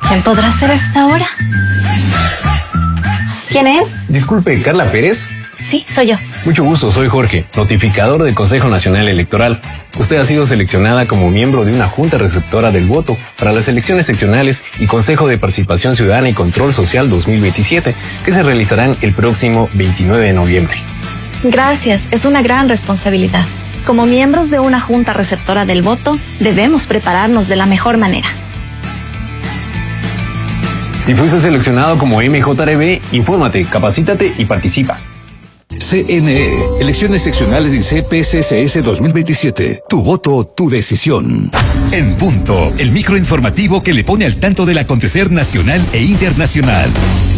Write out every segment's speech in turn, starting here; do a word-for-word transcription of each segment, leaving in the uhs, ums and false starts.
¿Quién podrá ser a esta hora? ¿Quién es? Disculpe, ¿Carla Pérez? Sí, soy yo. Mucho gusto, soy Jorge, notificador del Consejo Nacional Electoral. Usted ha sido seleccionada como miembro de una junta receptora del voto para las elecciones seccionales y Consejo de Participación Ciudadana y Control Social dos mil veintisiete, que se realizarán el próximo veintinueve de noviembre. Gracias, es una gran responsabilidad. Como miembros de una junta receptora del voto, debemos prepararnos de la mejor manera. Si fuiste seleccionado como M J R B, infórmate, capacítate y participa. C N E, elecciones seccionales en C P C C S dos mil veintisiete. Tu voto, tu decisión. En punto, el microinformativo que le pone al tanto del acontecer nacional e internacional.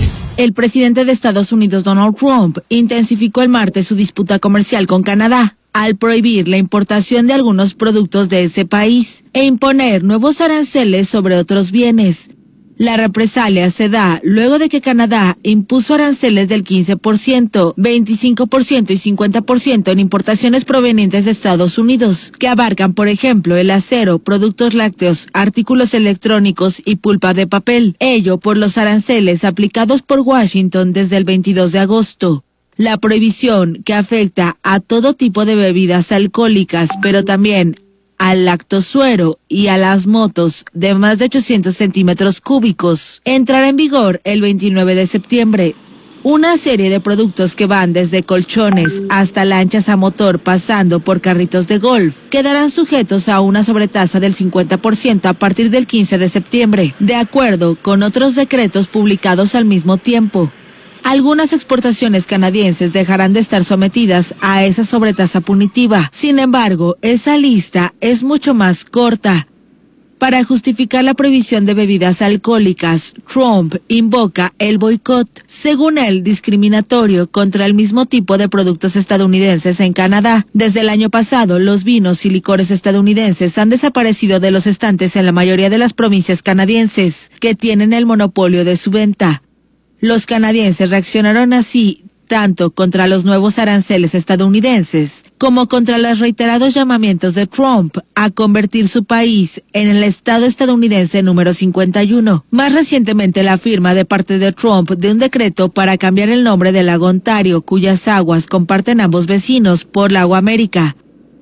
El presidente de Estados Unidos, Donald Trump, intensificó el martes su disputa comercial con Canadá al prohibir la importación de algunos productos de ese país e imponer nuevos aranceles sobre otros bienes. La represalia se da luego de que Canadá impuso aranceles del quince por ciento, veinticinco por ciento y cincuenta por ciento en importaciones provenientes de Estados Unidos, que abarcan, por ejemplo, el acero, productos lácteos, artículos electrónicos y pulpa de papel. Ello por los aranceles aplicados por Washington desde el veintidós de agosto. La prohibición, que afecta a todo tipo de bebidas alcohólicas, pero también al lactosuero y a las motos de más de ochocientos centímetros cúbicos, entrará en vigor el veintinueve de septiembre. Una serie de productos que van desde colchones hasta lanchas a motor pasando por carritos de golf quedarán sujetos a una sobretasa del cincuenta por ciento a partir del quince de septiembre, de acuerdo con otros decretos publicados al mismo tiempo. Algunas exportaciones canadienses dejarán de estar sometidas a esa sobretasa punitiva. Sin embargo, esa lista es mucho más corta. Para justificar la prohibición de bebidas alcohólicas, Trump invoca el boicot, según él, discriminatorio contra el mismo tipo de productos estadounidenses en Canadá. Desde el año pasado, los vinos y licores estadounidenses han desaparecido de los estantes en la mayoría de las provincias canadienses, que tienen el monopolio de su venta. Los canadienses reaccionaron así tanto contra los nuevos aranceles estadounidenses como contra los reiterados llamamientos de Trump a convertir su país en el estado estadounidense número cincuenta y uno. Más recientemente, la firma de parte de Trump de un decreto para cambiar el nombre del lago Ontario, cuyas aguas comparten ambos vecinos, por Lago América.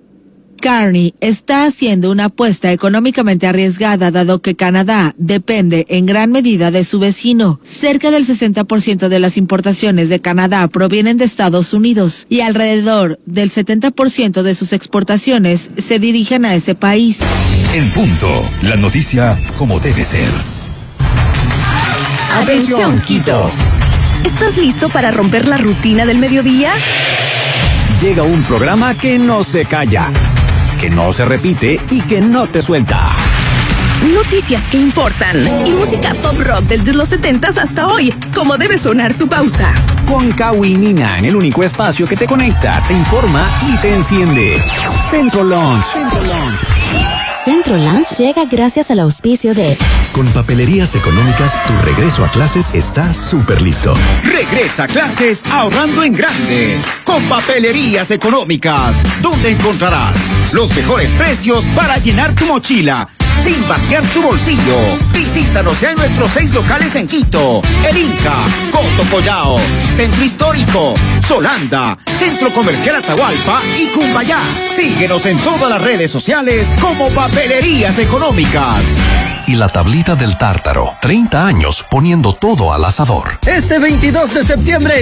Carney está haciendo una apuesta económicamente arriesgada, dado que Canadá depende en gran medida de su vecino. Cerca del sesenta por ciento de las importaciones de Canadá provienen de Estados Unidos y alrededor del setenta por ciento de sus exportaciones se dirigen a ese país. En punto, la noticia como debe ser. Atención, Quito. ¿Estás listo para romper la rutina del mediodía? Llega un programa que no se calla, que no se repite y que no te suelta. Noticias que importan y música pop rock desde los setentas hasta hoy, como debe sonar tu pausa. Con Cau y Nina en el único espacio que te conecta, te informa y te enciende. Centro Lunch. Centro Lunch. Centro Lunch llega gracias al auspicio de... Con Papelerías Económicas, tu regreso a clases está súper listo. Regresa a clases ahorrando en grande. Con Papelerías Económicas, donde encontrarás los mejores precios para llenar tu mochila sin vaciar tu bolsillo. Visítanos en nuestros seis locales en Quito, El Inca, Cotocollao, Centro Histórico, Solanda, Centro Comercial Atahualpa y Cumbayá. Síguenos en todas las redes sociales como Papelerías Económicas. Y la tablita del tártaro, treinta años poniendo todo al asador. Este veintidós de septiembre